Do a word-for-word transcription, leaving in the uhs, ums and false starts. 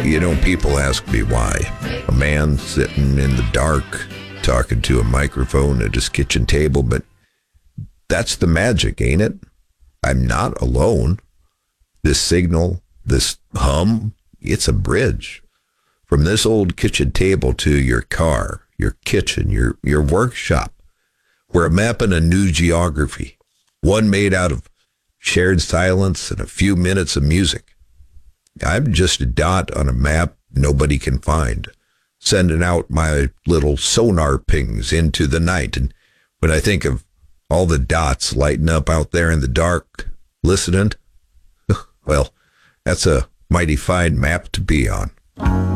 You know, people ask me why. A man sitting in the dark, talking to a microphone at his kitchen table, but that's the magic, ain't it? I'm not alone. This signal, this hum, it's a bridge. From this old kitchen table to your car, your kitchen, your, your workshop. We're mapping a new geography, one made out of shared silence and a few minutes of music. I'm just a dot on a map nobody can find, sending out my little sonar pings into the night. And when I think of all the dots lighting up out there in the dark, listening, well, that's a mighty fine map to be on.